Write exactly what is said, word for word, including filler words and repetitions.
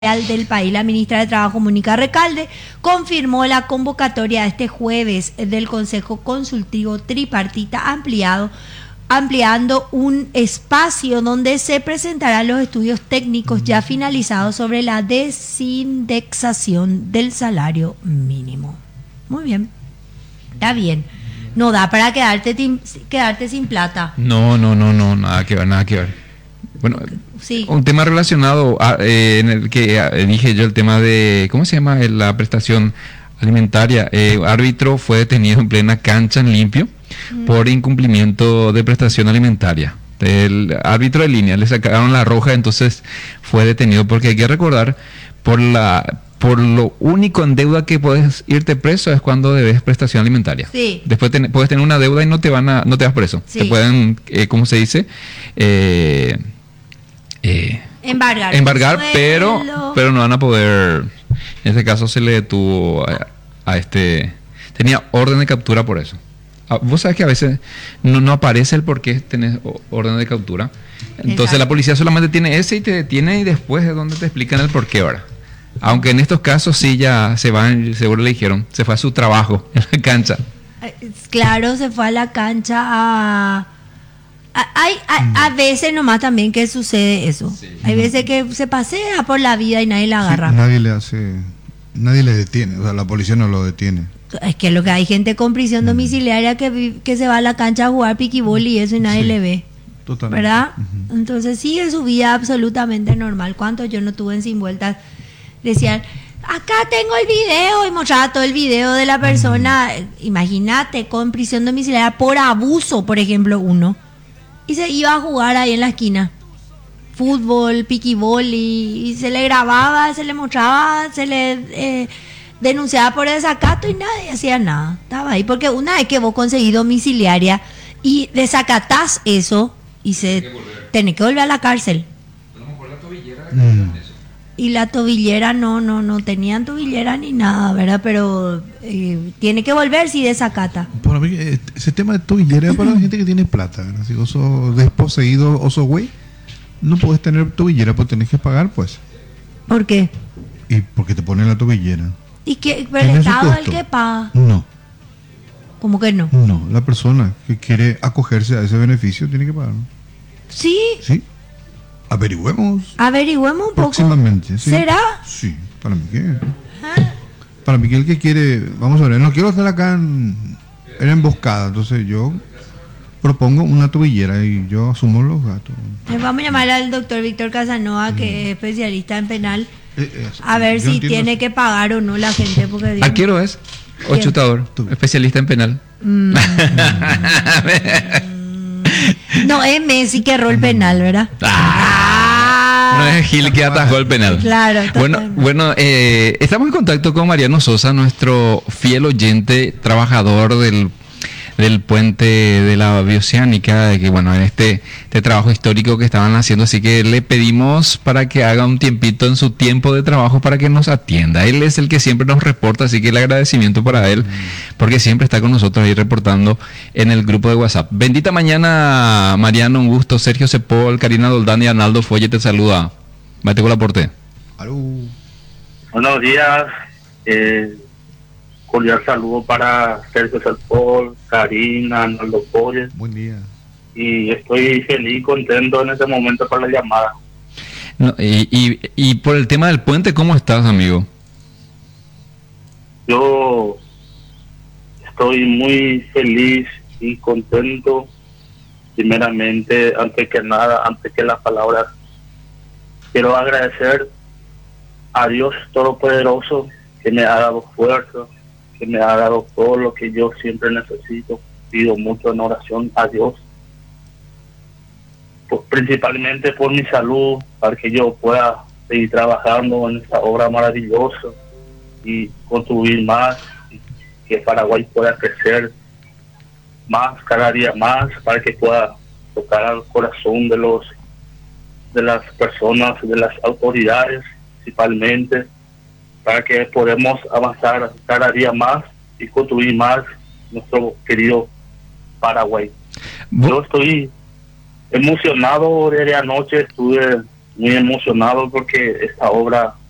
del país. La ministra de Trabajo, Mónica Recalde, confirmó la convocatoria este jueves del Consejo Consultivo Tripartita ampliado, ampliando un espacio donde se presentarán los estudios técnicos ya finalizados sobre la desindexación del salario mínimo. Muy bien, está bien. No da para quedarte, quedarte sin plata. No, no, no, no, nada que ver, nada que ver. Bueno, sí. Un tema relacionado a, eh, en el que eh, dije yo, el tema de, ¿cómo se llama? La prestación alimentaria. Eh, árbitro fue detenido en plena cancha en limpio mm. por incumplimiento de prestación alimentaria. El árbitro de línea le sacaron la roja, entonces fue detenido porque hay que recordar, por la por lo único en deuda que puedes irte preso es cuando debes prestación alimentaria. Sí. Después ten, puedes tener una deuda y no te van a no te vas preso. Sí. Te pueden, eh, ¿cómo se dice? Eh, Eh, embargar, embargar pero pero no van a poder. En este caso se le detuvo a, a este, tenía orden de captura por eso. Vos sabés que a veces no, no aparece el por qué tenés orden de captura. Entonces exacto. La policía solamente tiene ese y te detiene y después es donde te explican el por qué ahora. Aunque en estos casos sí ya se van, seguro le dijeron, se fue a su trabajo en la cancha. Claro, se fue a la cancha a... Hay, hay a veces nomás también que sucede eso. Sí. Hay veces que se pasea por la vida y nadie la agarra. Sí, nadie le hace, nadie le detiene, o sea, la policía no lo detiene. Es que lo que hay gente con prisión mm. domiciliaria que, que se va a la cancha a jugar piquibol y eso y nadie sí, le ve. Totalmente. ¿Verdad? Uh-huh. Entonces sigue su vida absolutamente normal. ¿Cuánto yo no tuve en Sin Vueltas? Decían, acá tengo el video y mostraba todo el video de la persona. Uh-huh. Imagínate, con prisión domiciliaria por abuso, por ejemplo, uno. Y se iba a jugar ahí en la esquina fútbol, piquibol y, y se le grababa, se le mostraba, se le eh, denunciaba por desacato y nadie hacía nada, estaba ahí, porque una vez que vos conseguís domiciliaria y desacatás eso y se tenés que volver a la cárcel. A lo mejor la tobillera mm. Y la tobillera no, no, no tenían tobillera ni nada, ¿verdad? Pero eh, tiene que volver si desacata. Para mí, ese tema de tobillera es para la gente que tiene plata, ¿verdad? Si vos sos desposeído o sos güey, no puedes tener tobillera, pues tenés que pagar, pues. ¿Por qué? Y porque te ponen la tobillera. ¿Y qué? ¿Pero el Estado es el que paga? No. ¿Cómo que no? No, la persona que quiere acogerse a ese beneficio tiene que pagar, ¿no? ¿Sí? Sí. Averigüemos. Averigüemos un poco. Próximamente, ¿sí? ¿Será? Sí, para mí que. ¿Ah? Para mí que el que quiere, vamos a ver, no quiero estar acá en, en emboscada, entonces yo propongo una tobillera y yo asumo los gastos. Vamos a llamar al doctor Víctor Casanova, que es especialista en penal, eh, a ver si tiene que pagar o no la gente. Porque ¿Arquero es? ¿O chutador? Especialista en penal. Mm. No, es Messi que erró el penal, ¿verdad? Ah, no es Gil que atajó el penal. Claro. Bueno, bueno eh, estamos en contacto con Mariano Sosa, nuestro fiel oyente, trabajador del, del puente de la Bioceánica, que bueno, en este, este trabajo histórico que estaban haciendo, así que le pedimos para que haga un tiempito en su tiempo de trabajo para que nos atienda. Él es el que siempre nos reporta, así que el agradecimiento para él, porque siempre está con nosotros ahí reportando en el grupo de WhatsApp. Bendita mañana, Mariano, un gusto. Sergio Cepol, Karina Doldán y Arnaldo Folle te saluda. Mate con la porte. Aló. Buenos días. Eh, cordial saludo para Sergio Cepol, Karina, Arnaldo Folle. Buen día. Y estoy feliz y contento en este momento por la llamada. No, y, y, y por el tema del puente, ¿cómo estás, amigo? Yo estoy muy feliz y contento. Primeramente, antes que nada, antes que las palabras, quiero agradecer a Dios Todopoderoso que me ha dado fuerza, que me ha dado todo lo que yo siempre necesito. Pido mucho en oración a Dios, pues, principalmente por mi salud, para que yo pueda seguir trabajando en esta obra maravillosa y construir más, y que Paraguay pueda crecer más, cada día más, para que pueda tocar al corazón de los de las personas, de las autoridades, principalmente, para que podamos avanzar cada día más y construir más nuestro querido Paraguay. Yo estoy emocionado desde anoche, estuve muy emocionado porque esta obra